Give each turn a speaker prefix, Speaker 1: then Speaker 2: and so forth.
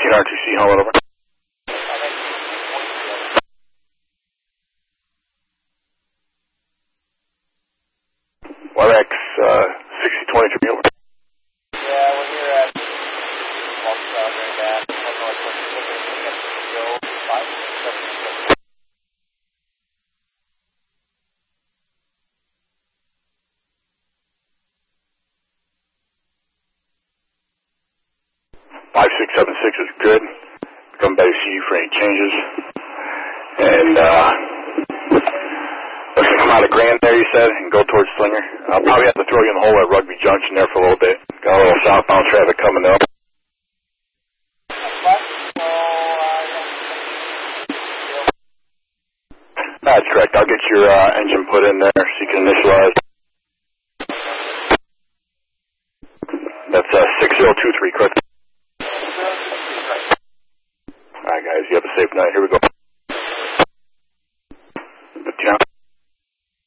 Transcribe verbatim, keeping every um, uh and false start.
Speaker 1: eighteen R T C, hello, over. Y X uh, sixty twenty-three, over.
Speaker 2: Yeah, we're here at Walker right now.
Speaker 1: five six seven six is good. Come back to see you for any changes. And, uh, let's come out of Grand there, you said, and go towards Slinger. I'll probably have to throw you in the hole at Rugby Junction there for a little bit. Got a little southbound traffic coming up. That's correct. I'll get your uh, engine put in there so you can initialize. That's uh, six zero two three, correct? All right, guys. You have a safe night. Here we go.